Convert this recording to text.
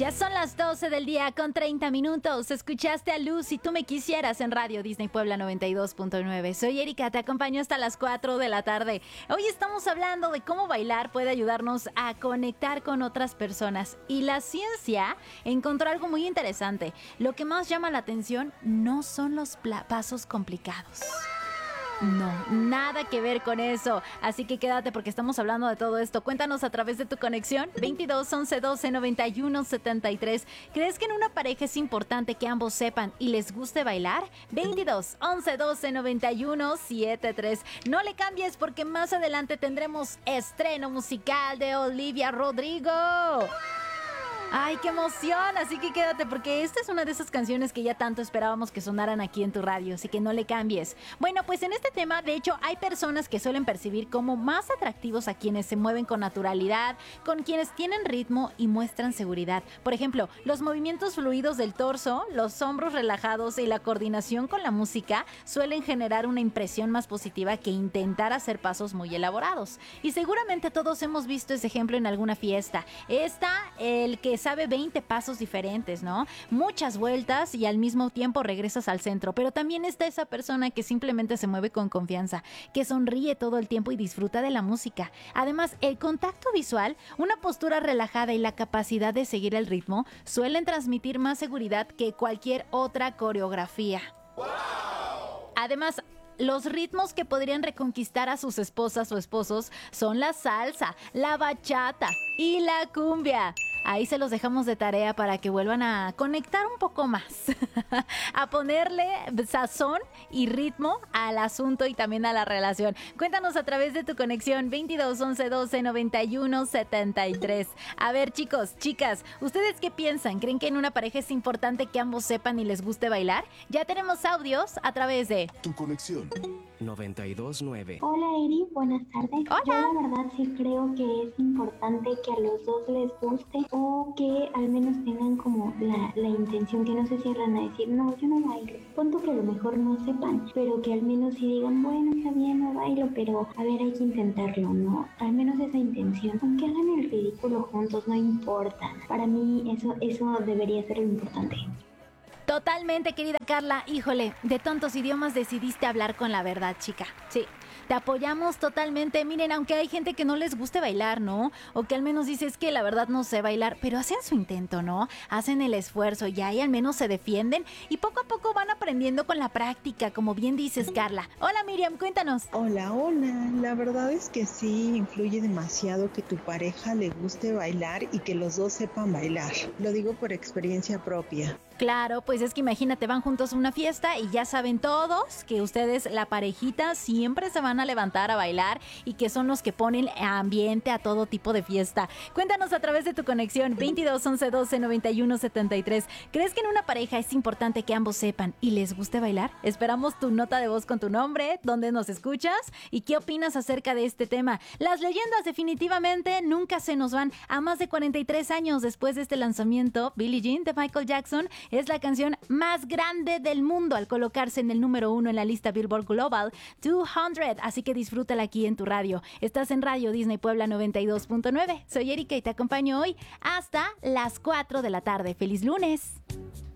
Ya son las 12 del día con 30 minutos. Escuchaste a Luz Si Tú Me Quisieras en Radio Disney Puebla 92.9. Soy Erika, te acompaño hasta las 4 de la tarde. Hoy estamos hablando de cómo bailar puede ayudarnos a conectar con otras personas. Y la ciencia encontró algo muy interesante. Lo que más llama la atención no son los pasos complicados. No, nada que ver con eso. Así que quédate porque estamos hablando de todo esto. Cuéntanos a través de tu conexión 22 11 12 91 73. ¿Crees que en una pareja es importante que ambos sepan y les guste bailar? 22 11 12 91 73. No le cambies porque más adelante tendremos estreno musical de Olivia Rodrigo. ¡Ay, qué emoción! Así que quédate porque esta es una de esas canciones que ya tanto esperábamos que sonaran aquí en tu radio, así que no le cambies. Bueno, pues en este tema, de hecho, hay personas que suelen percibir como más atractivos a quienes se mueven con naturalidad, con quienes tienen ritmo y muestran seguridad. Por ejemplo, los movimientos fluidos del torso, los hombros relajados y la coordinación con la música suelen generar una impresión más positiva que intentar hacer pasos muy elaborados. Y seguramente todos hemos visto ese ejemplo en alguna fiesta. El que sabe 20 pasos diferentes, ¿no? Muchas vueltas y al mismo tiempo regresas al centro. Pero también está esa persona que simplemente se mueve con confianza, que sonríe todo el tiempo y disfruta de la música. Además, el contacto visual, una postura relajada y la capacidad de seguir el ritmo suelen transmitir más seguridad que cualquier otra coreografía. ¡Wow! Además, los ritmos que podrían reconquistar a sus esposas o esposos son la salsa, la bachata y la cumbia. Ahí se los dejamos de tarea para que vuelvan a conectar un poco más, a ponerle sazón y ritmo al asunto y también a la relación. Cuéntanos a través de tu conexión 22 11 12 91 73. A ver, chicos, chicas, ¿ustedes qué piensan? ¿Creen que en una pareja es importante que ambos sepan y les guste bailar? Ya tenemos audios a través de tu conexión 92.9. Hola Eri, buenas tardes. Hola. Yo la verdad sí creo que es importante que a los dos les guste o que al menos tengan como la intención, que no se cierran a decir, no, yo no bailo. Punto que a lo mejor no sepan, pero que al menos sí digan, bueno, está bien, no bailo, pero a ver, hay que intentarlo, ¿no? Al menos esa intención. Aunque hagan el ridículo juntos, no importa. Para mí eso debería ser lo importante. Totalmente, querida Carla. Híjole, de tontos idiomas decidiste hablar con la verdad, chica. Sí, te apoyamos totalmente. Miren, aunque hay gente que no les guste bailar, ¿no? O que al menos dice, es que la verdad no sé bailar, pero hacen su intento, ¿no? Hacen el esfuerzo y ahí al menos se defienden y poco a poco van aprendiendo con la práctica, como bien dices, Carla. Hola, Miriam, cuéntanos. Hola, la verdad es que sí influye demasiado que tu pareja le guste bailar y que los dos sepan bailar. Lo digo por experiencia propia. Claro, pues es que imagínate, van juntos a una fiesta y ya saben todos que ustedes, la parejita, siempre se van a levantar a bailar y que son los que ponen ambiente a todo tipo de fiesta. Cuéntanos a través de tu conexión 22 11 12 91 73. ¿Crees que en una pareja es importante que ambos sepan y les guste bailar? Esperamos tu nota de voz con tu nombre, dónde nos escuchas y qué opinas acerca de este tema. Las leyendas definitivamente nunca se nos van. A más de 43 años después de este lanzamiento, Billie Jean de Michael Jackson es la canción más grande del mundo al colocarse en el número 1 en la lista Billboard Global 200. Así que disfrútala aquí en tu radio. Estás en Radio Disney Puebla 92.9. Soy Erika y te acompaño hoy hasta las 4 de la tarde. ¡Feliz lunes!